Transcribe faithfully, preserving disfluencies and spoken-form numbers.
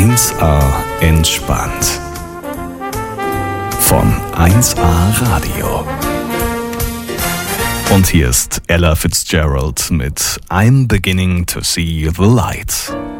eins A entspannt. Von eins A Radio. Und hier ist Ella Fitzgerald mit I'm Beginning to See the Light.